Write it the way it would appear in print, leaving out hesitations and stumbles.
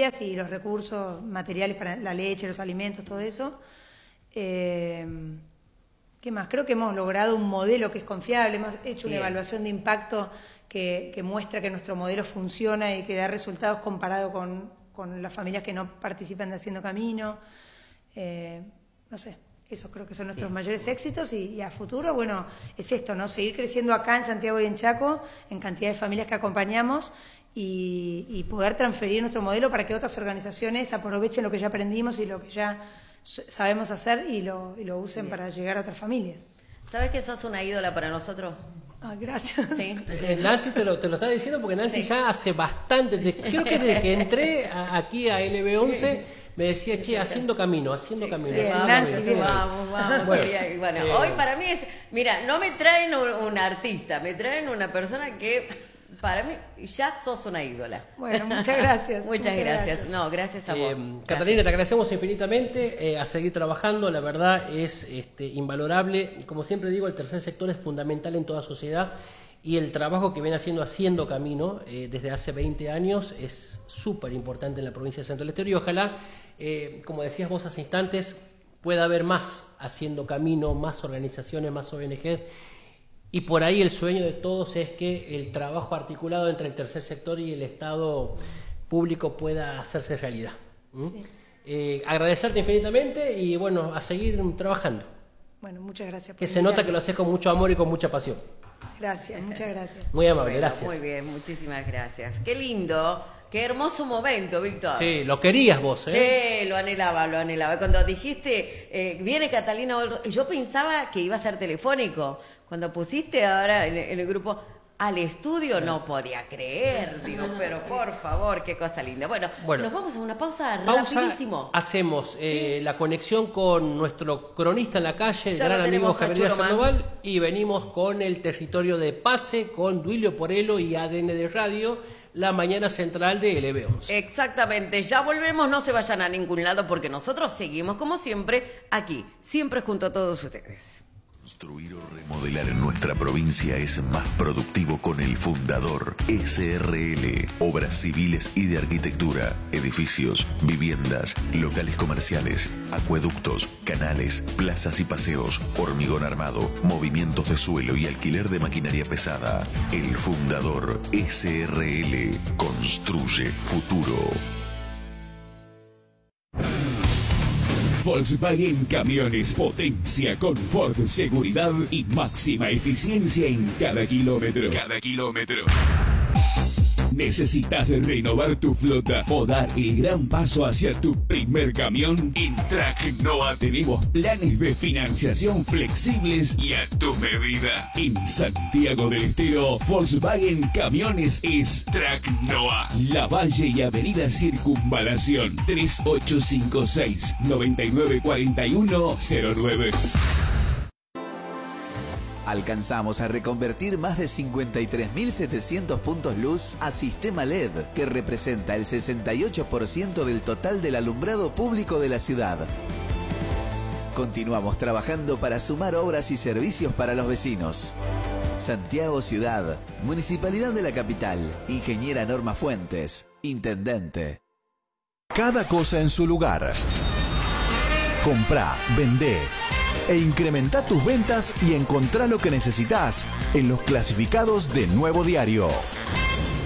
familias y los recursos materiales para la leche, los alimentos, todo eso. ¿Qué más? Creo que hemos logrado un modelo que es confiable, hemos hecho una evaluación de impacto que muestra que nuestro modelo funciona y que da resultados comparado con las familias que no participan de Haciendo Camino. No sé, esos creo que son nuestros mayores éxitos y a futuro, bueno, es esto, ¿no? Seguir creciendo acá en Santiago y en Chaco, en cantidad de familias que acompañamos y poder transferir nuestro modelo para que otras organizaciones aprovechen lo que ya aprendimos y lo que ya sabemos hacer y lo usen para llegar a otras familias. ¿Sabes que sos una ídola para nosotros? Ah, gracias. Sí. Nancy te lo está diciendo porque Nancy ya hace bastante, creo que desde que entré aquí a LB11 me decía, che, haciendo camino. Bien, Nancy, bien. Vamos. Bueno, hoy para mí es, mira, no me traen un artista, me traen una persona que para mí ya sos una ídola. Bueno, muchas gracias. Muchas gracias. No, gracias a vos. Catalina, te agradecemos infinitamente a seguir trabajando. La verdad es invalorable. Como siempre digo, el tercer sector es fundamental en toda sociedad y el trabajo que viene Haciendo Camino desde hace 20 años es súper importante en la provincia de Central Estero y ojalá, como decías vos hace instantes, pueda haber más Haciendo Camino, más organizaciones, más ONG. Y por ahí el sueño de todos es que el trabajo articulado entre el tercer sector y el Estado público pueda hacerse realidad. Sí. Agradecerte infinitamente y bueno, a seguir trabajando. Bueno, muchas gracias. Que se nota que lo haces con mucho amor y con mucha pasión. Gracias, muchas gracias. Muy amable, gracias. Muy bien, muchísimas gracias. Qué lindo, qué hermoso momento, Víctor. Sí, lo querías vos, ¿eh? Sí, lo anhelaba. Cuando dijiste, viene Catalina Olro, yo pensaba que iba a ser telefónico. Cuando pusiste ahora en el grupo al estudio, no podía creer. Digo, pero por favor, qué cosa linda. Bueno, nos vamos a una pausa rapidísimo. Hacemos la conexión con nuestro cronista en la calle, el Ya gran amigo Javier Churumán. Sandoval, y venimos con el territorio de Pase, con Duilio Porello y ADN de Radio, la mañana central de LB11. Exactamente, ya volvemos, no se vayan a ningún lado porque nosotros seguimos como siempre aquí, siempre junto a todos ustedes. Construir o remodelar en nuestra provincia es más productivo con El Fundador SRL. Obras civiles y de arquitectura, edificios, viviendas, locales comerciales, acueductos, canales, plazas y paseos, hormigón armado, movimientos de suelo y alquiler de maquinaria pesada. El Fundador SRL construye futuro. Volkswagen Camiones, potencia, confort, seguridad y máxima eficiencia en cada kilómetro. ¿Necesitas renovar tu flota o dar el gran paso hacia tu primer camión? En Track Noah tenemos planes de financiación flexibles y a tu medida. En Santiago del Estero, Volkswagen Camiones es Track Noah. La Valle y Avenida Circunvalación 3856-994109. Alcanzamos a reconvertir más de 53.700 puntos luz a sistema LED, que representa el 68% del total del alumbrado público de la ciudad. Continuamos trabajando para sumar obras y servicios para los vecinos. Santiago Ciudad, Municipalidad de la Capital, Ingeniera Norma Fuentes, Intendente. Cada cosa en su lugar. Comprá, vendé e incrementa tus ventas y encontrá lo que necesitas en los clasificados de Nuevo Diario.